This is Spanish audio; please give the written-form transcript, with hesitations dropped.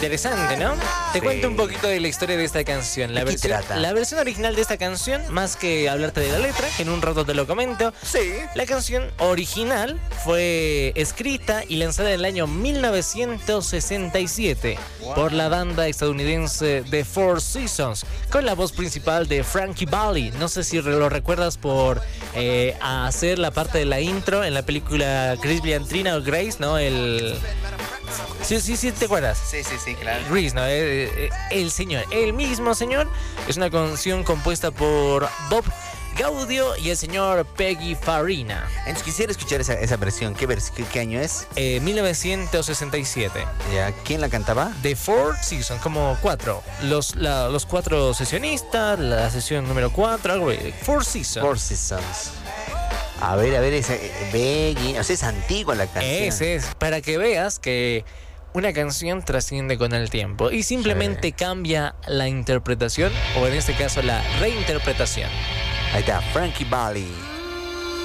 Interesante, ¿no? Te Sí. cuento un poquito de la historia de esta canción. ¿De qué trata? La versión original de esta canción, más que hablarte de la letra, que en un rato te lo comento, Sí. la canción original fue escrita y lanzada en el año 1967 por la banda estadounidense The Four Seasons, con la voz principal de Frankie Valli. No sé si lo recuerdas por hacer la parte de la intro en la película Chris Briantrina o Grace, ¿no? Sí, ¿te acuerdas? Sí, claro. Grease, ¿no? El mismo señor. Es una canción compuesta por Bob Gaudio y el señor Peggy Farina. Entonces quisiera escuchar esa versión. ¿Qué año es? 1967. Ya, ¿quién la cantaba? The Four Seasons, como cuatro. Los cuatro sesionistas, la sesión número 4, algo de Four Seasons. Four Seasons. A ver, esa Beggy. O sea, es antigua la canción. Es, para que veas que una canción trasciende con el tiempo y simplemente cambia la interpretación, o en este caso la reinterpretación. Ahí está, Frankie Valli.